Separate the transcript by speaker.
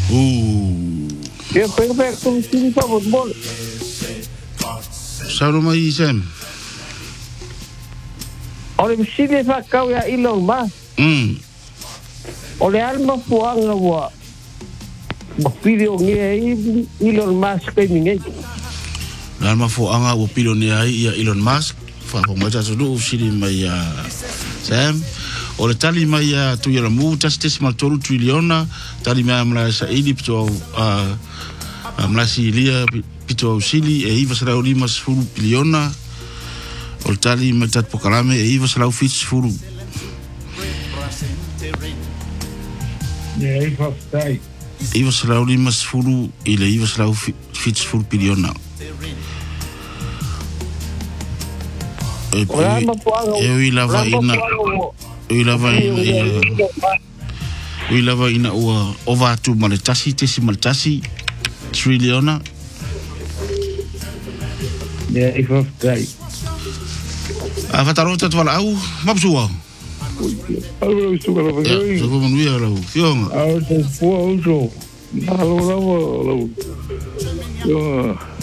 Speaker 1: Ia pega com time para futebol.
Speaker 2: Sauro mai Sam.
Speaker 1: Ole bisile fa kau ya Elon Musk. Ole alma fuanga wa. Video nge Elon Musk kai mingai.
Speaker 2: Alma fuanga o pilone ai ia Elon Musk. Fa po mai tatu sili mai Sam. Ole tali mai tu ia mu testesimal tolu triliona tali mai amla sa ili pito amla si lia pito sili e iva sara lima sfuru biliona. Ole tali mai tat pokalame e iva sara fit sfuru.
Speaker 1: Ja, iva stai.
Speaker 2: Iva sara lima sfuru ile iva sara fit sfuru biliona. Eu lava ina eu lava ina o vatu maletasi tesi maltasi triliona.
Speaker 1: Ja, ik was vrij.
Speaker 2: Avataro tatu wala au mapsua.
Speaker 1: Hallo, is toch wel
Speaker 2: Ja, zo komen we weer hallo. Jongen.
Speaker 1: Oh, dat is voor auto. Hallo. Ja.